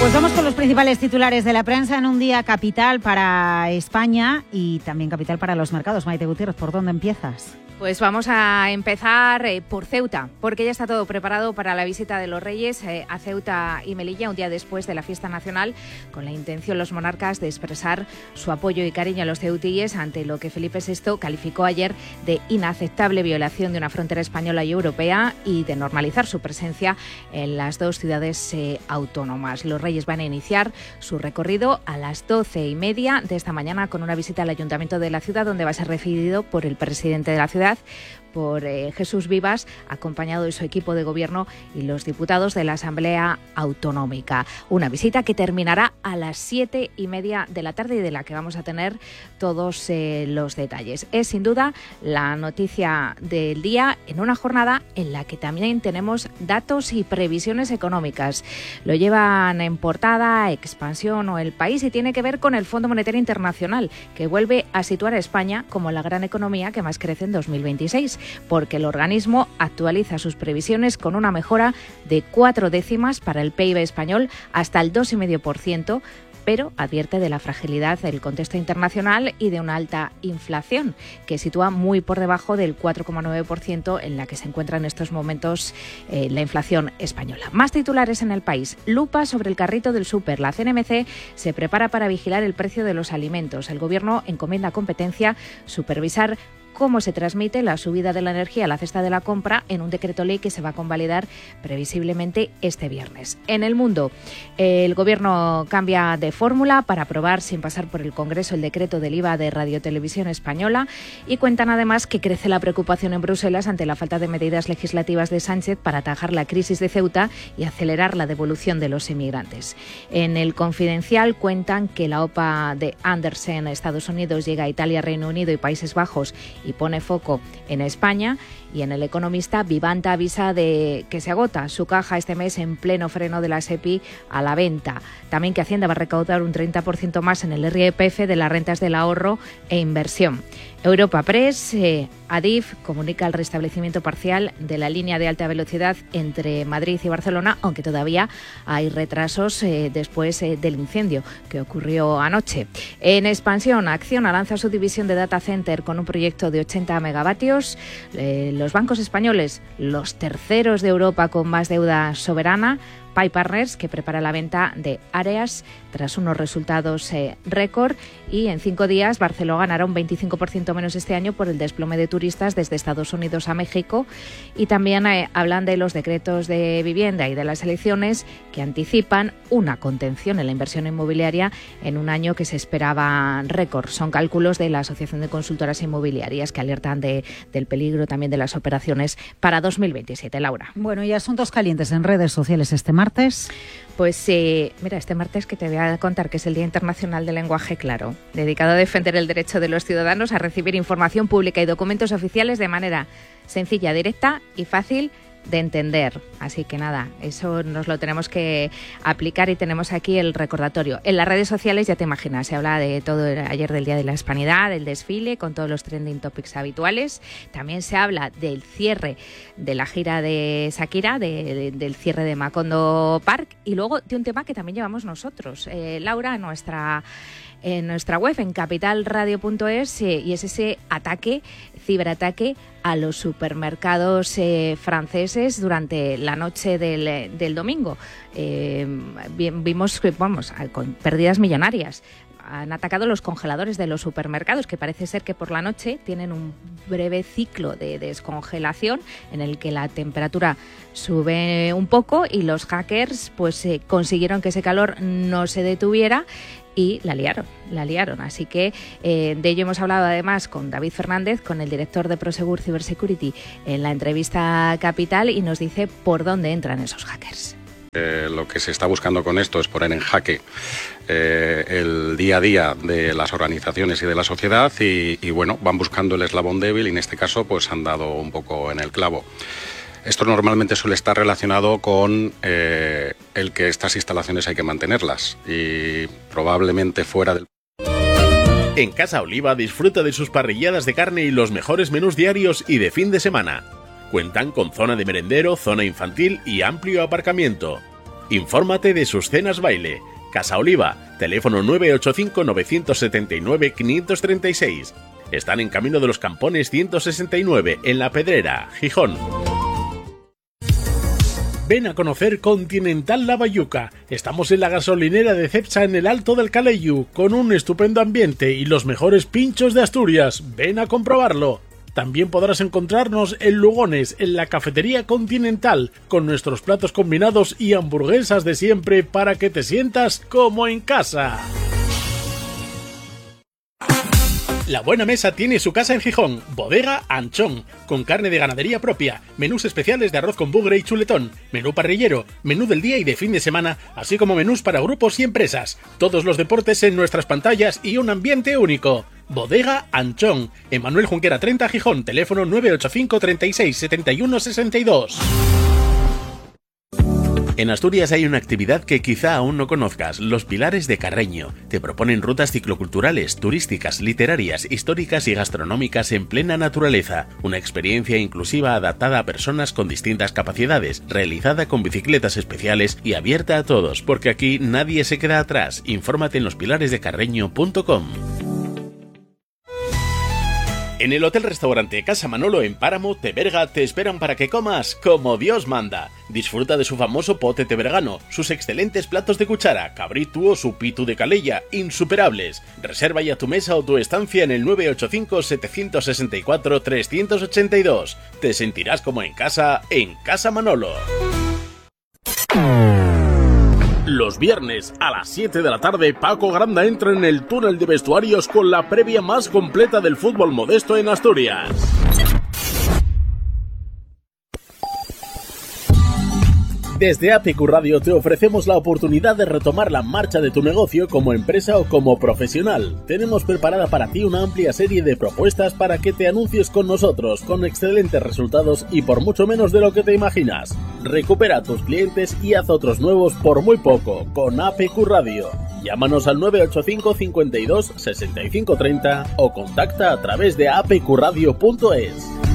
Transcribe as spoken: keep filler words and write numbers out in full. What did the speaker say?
Pues vamos con los principales titulares de la prensa en un día capital para España y también capital para los mercados. Maite Gutiérrez, ¿por dónde empiezas? Pues vamos a empezar eh, por Ceuta, porque ya está todo preparado para la visita de los Reyes eh, a Ceuta y Melilla un día después de la fiesta nacional, con la intención los monarcas de expresar su apoyo y cariño a los ceutíes ante lo que Felipe sexto calificó ayer de inaceptable violación de una frontera española y europea y de normalizar su presencia en las dos ciudades eh, autónomas. Los Reyes van a iniciar su recorrido a las doce y media de esta mañana con una visita al ayuntamiento de la ciudad, donde va a ser recibido por el presidente de la ciudad, por eh, Jesús Vivas, acompañado de su equipo de gobierno y los diputados de la Asamblea Autonómica. Una visita que terminará a las siete y media de la tarde y de la que vamos a tener todos eh, los detalles. Es sin duda la noticia del día en una jornada en la que también tenemos datos y previsiones económicas. Lo llevan en portada Expansión o El País y tiene que ver con el Fondo Monetario Internacional, que vuelve a situar a España como la gran economía que más crece en dos mil veintiséis, porque el organismo actualiza sus previsiones con una mejora de cuatro décimas para el P I B español hasta el dos coma cinco por ciento, pero advierte de la fragilidad del contexto internacional y de una alta inflación, que sitúa muy por debajo del cuatro coma nueve por ciento en la que se encuentra en estos momentos eh, la inflación española. Más titulares en El País. Lupa sobre el carrito del súper. La C N M C se prepara para vigilar el precio de los alimentos. El Gobierno encomienda a Competencia supervisar cómo se transmite la subida de la energía a la cesta de la compra en un decreto ley que se va a convalidar previsiblemente este viernes. En el mundo, el Gobierno cambia de fórmula para aprobar sin pasar por el Congreso el decreto del I V A de Radiotelevisión Española y cuentan además que crece la preocupación en Bruselas ante la falta de medidas legislativas de Sánchez para atajar la crisis de Ceuta y acelerar la devolución de los inmigrantes. En el Confidencial cuentan que la OPA de Andersen, Estados Unidos, llega a Italia, Reino Unido y Países Bajos y pone foco en España. Y en El Economista, Vivanta avisa de que se agota su caja este mes en pleno freno de la SEPI a la venta. También que Hacienda va a recaudar un treinta por ciento más en el R P F de las rentas del ahorro e inversión. Europa Press, eh, Adif comunica el restablecimiento parcial de la línea de alta velocidad entre Madrid y Barcelona, aunque todavía hay retrasos eh, después eh, del incendio que ocurrió anoche. En Expansión, Acciona lanza su división de data center con un proyecto de ochenta megavatios. Eh, los bancos españoles, los terceros de Europa con más deuda soberana. Pi Partners, que prepara la venta de Áreas tras unos resultados eh, récord, y en cinco días Barceló ganará un veinticinco por ciento menos este año por el desplome de turistas desde Estados Unidos a México. Y también eh, hablan de los decretos de vivienda y de las elecciones que anticipan una contención en la inversión inmobiliaria en un año que se esperaba récord. Son cálculos de la Asociación de Consultoras Inmobiliarias que alertan de, del peligro también de las operaciones para dos mil veintisiete. Laura. Bueno, y asuntos calientes en redes sociales este martes. Pues eh, mira, este martes que te voy a contar que es el Día Internacional del Lenguaje Claro, dedicado a defender el derecho de los ciudadanos a recibir información pública y documentos oficiales de manera sencilla, directa y fácil de entender. Así que nada, eso nos lo tenemos que aplicar y tenemos aquí el recordatorio. En las redes sociales ya te imaginas, se habla de todo ayer del Día de la Hispanidad, del desfile, con todos los trending topics habituales. También se habla del cierre de la gira de Shakira, de, de, del cierre de Macondo Park y luego de un tema que también llevamos nosotros, eh, Laura, en nuestra en nuestra web, en capital radio punto es, eh, y es ese ataque, ciberataque a los supermercados eh, franceses durante la noche del, del domingo. Eh, vimos que, vamos, con pérdidas millonarias. Han atacado los congeladores de los supermercados, que parece ser que por la noche tienen un breve ciclo de descongelación en el que la temperatura sube un poco y los hackers pues eh, consiguieron que ese calor no se detuviera y la liaron, la liaron. Así que eh, de ello hemos hablado además con David Fernández, con el director de Prosegur Cybersecurity, en la entrevista Capital, y nos dice por dónde entran esos hackers. Eh, lo que se está buscando con esto es poner en jaque eh, el día a día de las organizaciones y de la sociedad y, y bueno, van buscando el eslabón débil y en este caso pues han dado un poco en el clavo. Esto normalmente suele estar relacionado con eh, el que estas instalaciones hay que mantenerlas y probablemente fuera del... En Casa Oliva disfruta de sus parrilladas de carne y los mejores menús diarios y de fin de semana. Cuentan con zona de merendero, zona infantil y amplio aparcamiento. Infórmate de sus cenas baile. Casa Oliva, teléfono nueve ocho cinco, nueve siete nueve, cinco tres seis. Están en Camino de los Campones ciento sesenta y nueve, en La Pedrera, Gijón. Ven a conocer Continental Lavayuca. Estamos en la gasolinera de Cepsa en el Alto del Caleyú, con un estupendo ambiente y los mejores pinchos de Asturias. Ven a comprobarlo. También podrás encontrarnos en Lugones, en la Cafetería Continental, con nuestros platos combinados y hamburguesas de siempre para que te sientas como en casa. La Buena Mesa tiene su casa en Gijón, Bodega Anchón, con carne de ganadería propia, menús especiales de arroz con bugre y chuletón, menú parrillero, menú del día y de fin de semana, así como menús para grupos y empresas. Todos los deportes en nuestras pantallas y un ambiente único. Bodega Anchón, en Manuel Junquera treinta, Gijón, teléfono nueve ocho cinco, treinta y seis, setenta y uno, sesenta y dos. En Asturias hay una actividad que quizá aún no conozcas, los Pilares de Carreño. Te proponen rutas cicloculturales, turísticas, literarias, históricas y gastronómicas en plena naturaleza. Una experiencia inclusiva adaptada a personas con distintas capacidades, realizada con bicicletas especiales y abierta a todos, porque aquí nadie se queda atrás. Infórmate en los pilares de carreño punto com. En el Hotel-Restaurante Casa Manolo en Páramo, Teberga, te esperan para que comas como Dios manda. Disfruta de su famoso pote tebergano, sus excelentes platos de cuchara, cabrito o su pitu de calella, insuperables. Reserva ya tu mesa o tu estancia en el nueve ocho cinco, siete seis cuatro, tres ocho dos. Te sentirás como en casa, en Casa Manolo. Los viernes a las siete de la tarde, Paco Granda entra en el túnel de vestuarios con la previa más completa del fútbol modesto en Asturias. Desde A P Q Radio te ofrecemos la oportunidad de retomar la marcha de tu negocio como empresa o como profesional. Tenemos preparada para ti una amplia serie de propuestas para que te anuncies con nosotros, con excelentes resultados y por mucho menos de lo que te imaginas. Recupera a tus clientes y haz otros nuevos por muy poco, con A P Q Radio. Llámanos al nueve ocho cinco, cincuenta y dos, sesenta y cinco treinta o contacta a través de a p q radio punto es.